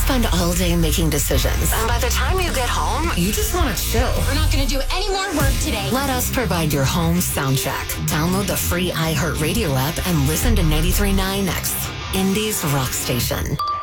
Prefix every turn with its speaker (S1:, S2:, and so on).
S1: spend all day making decisions. And by the time you get home, you just want to chill.
S2: We're not going to do any more work today.
S1: Let us provide your home sound check. Download the free iHeartRadio app and listen to 93.9 X, Indy's rock station.